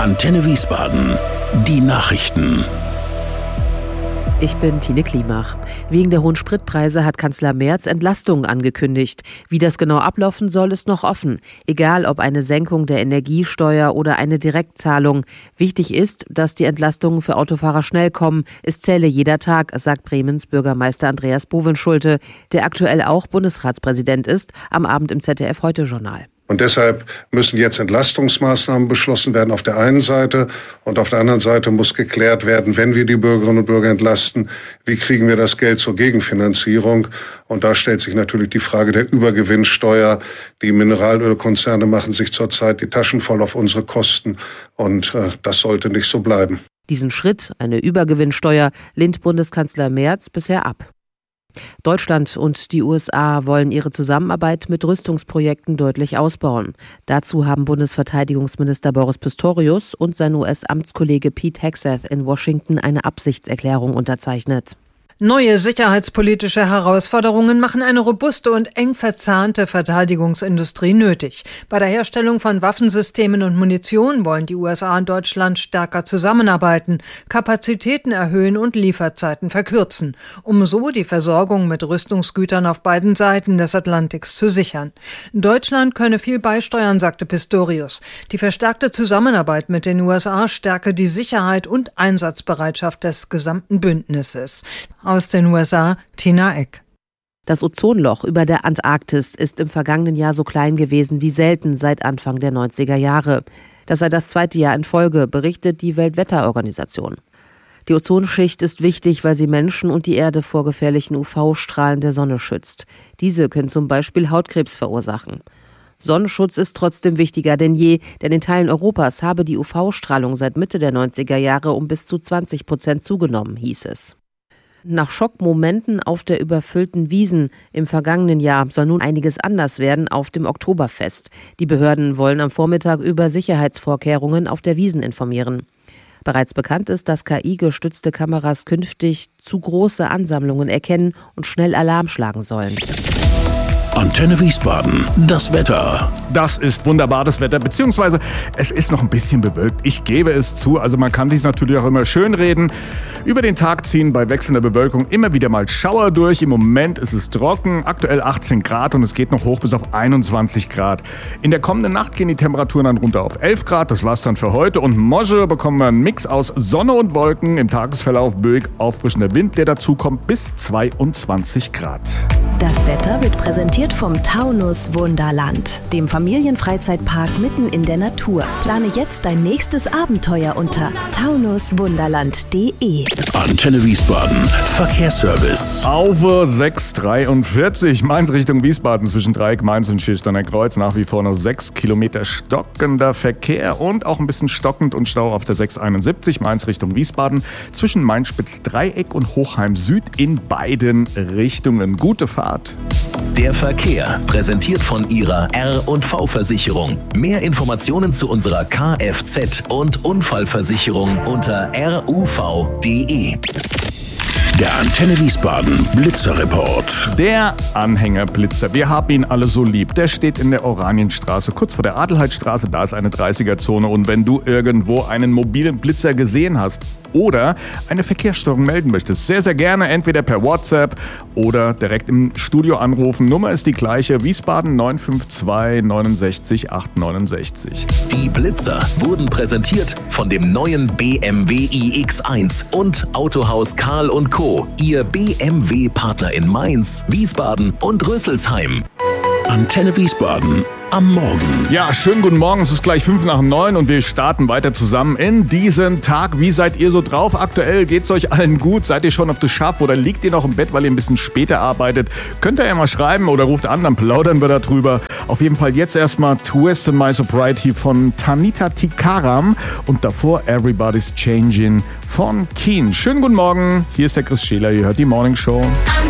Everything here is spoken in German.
Antenne Wiesbaden. Die Nachrichten. Ich bin Tine Klimach. Wegen der hohen Spritpreise hat Kanzler Merz Entlastungen angekündigt. Wie das genau ablaufen soll, ist noch offen. Egal ob eine Senkung der Energiesteuer oder eine Direktzahlung. Wichtig ist, dass die Entlastungen für Autofahrer schnell kommen. Es zähle jeder Tag, sagt Bremens Bürgermeister Andreas Bovenschulte, der aktuell auch Bundesratspräsident ist, am Abend im ZDF-Heute-Journal. Und deshalb müssen jetzt Entlastungsmaßnahmen beschlossen werden auf der einen Seite. Und auf der anderen Seite muss geklärt werden, wenn wir die Bürgerinnen und Bürger entlasten, wie kriegen wir das Geld zur Gegenfinanzierung? Und da stellt sich natürlich die Frage der Übergewinnsteuer. Die Mineralölkonzerne machen sich zurzeit die Taschen voll auf unsere Kosten. Und das sollte nicht so bleiben. Diesen Schritt, eine Übergewinnsteuer, lehnt Bundeskanzler Merz bisher ab. Deutschland und die USA wollen ihre Zusammenarbeit mit Rüstungsprojekten deutlich ausbauen. Dazu haben Bundesverteidigungsminister Boris Pistorius und sein US-Amtskollege Pete Hegseth in Washington eine Absichtserklärung unterzeichnet. Neue sicherheitspolitische Herausforderungen machen eine robuste und eng verzahnte Verteidigungsindustrie nötig. Bei der Herstellung von Waffensystemen und Munition wollen die USA und Deutschland stärker zusammenarbeiten, Kapazitäten erhöhen und Lieferzeiten verkürzen, um so die Versorgung mit Rüstungsgütern auf beiden Seiten des Atlantiks zu sichern. Deutschland könne viel beisteuern, sagte Pistorius. Die verstärkte Zusammenarbeit mit den USA stärke die Sicherheit und Einsatzbereitschaft des gesamten Bündnisses. Aus den USA, Tina Eck. Das Ozonloch über der Antarktis ist im vergangenen Jahr so klein gewesen wie selten seit Anfang der 90er Jahre. Das sei das zweite Jahr in Folge, berichtet die Weltwetterorganisation. Die Ozonschicht ist wichtig, weil sie Menschen und die Erde vor gefährlichen UV-Strahlen der Sonne schützt. Diese können zum Beispiel Hautkrebs verursachen. Sonnenschutz ist trotzdem wichtiger denn je, denn in Teilen Europas habe die UV-Strahlung seit Mitte der 90er Jahre um bis zu 20% zugenommen, hieß es. Nach Schockmomenten auf der überfüllten Wiesn im vergangenen Jahr soll nun einiges anders werden auf dem Oktoberfest. Die Behörden wollen am Vormittag über Sicherheitsvorkehrungen auf der Wiesn informieren. Bereits bekannt ist, dass KI-gestützte Kameras künftig zu große Ansammlungen erkennen und schnell Alarm schlagen sollen. Antenne Wiesbaden. Das Wetter. Das ist wunderbar, das Wetter, beziehungsweise es ist noch ein bisschen bewölkt. Ich gebe es zu, also man kann sich natürlich auch immer schönreden. Über den Tag ziehen bei wechselnder Bewölkung immer wieder mal Schauer durch. Im Moment ist es trocken, aktuell 18 Grad und es geht noch hoch bis auf 21 Grad. In der kommenden Nacht gehen die Temperaturen dann runter auf 11 Grad, das war's dann für heute. Und morgen bekommen wir einen Mix aus Sonne und Wolken, im Tagesverlauf böig auffrischender Wind, der dazu kommt bis 22 Grad. Das Wetter wird präsentiert vom Taunus Wunderland, dem Familienfreizeitpark mitten in der Natur. Plane jetzt dein nächstes Abenteuer unter taunuswunderland.de. Antenne Wiesbaden. Verkehrsservice. Auf 6:43 Mainz Richtung Wiesbaden zwischen Dreieck, Mainz und Schilchsterner Kreuz. Nach wie vor noch 6 Kilometer stockender Verkehr und auch ein bisschen stockend und Stau auf der 671 Mainz Richtung Wiesbaden zwischen Mainz-Spitz-Dreieck und Hochheim Süd in beiden Richtungen. Gute Fahrt. Der Verkehr, präsentiert von Ihrer R&V-Versicherung. Mehr Informationen zu unserer Kfz- und Unfallversicherung unter ruv.de. Der Antenne Wiesbaden Blitzerreport. Der Anhängerblitzer, wir haben ihn alle so lieb. Der steht in der Oranienstraße, kurz vor der Adelheidstraße. Da ist eine 30er-Zone. Und wenn du irgendwo einen mobilen Blitzer gesehen hast oder eine Verkehrsstörung melden möchtest, sehr, sehr gerne entweder per WhatsApp oder direkt im Studio anrufen. Nummer ist die gleiche, Wiesbaden 952 69 869. Die Blitzer wurden präsentiert von dem neuen BMW iX1 und Autohaus Karl & Co., Ihr BMW-Partner in Mainz, Wiesbaden und Rüsselsheim. Antenne Wiesbaden am Morgen. Ja, schönen guten Morgen. Es ist gleich 8:05 und wir starten weiter zusammen in diesen Tag. Wie seid ihr so drauf? Aktuell geht's euch allen gut? Seid ihr schon auf das Schaff oder liegt ihr noch im Bett, weil ihr ein bisschen später arbeitet? Könnt ihr ja mal schreiben oder ruft an, dann plaudern wir darüber. Auf jeden Fall jetzt erstmal Twist in My Sobriety von Tanita Tikaram und davor Everybody's Changing von Keen. Schönen guten Morgen. Hier ist der Chris Scheler. Ihr hört die Morning Show.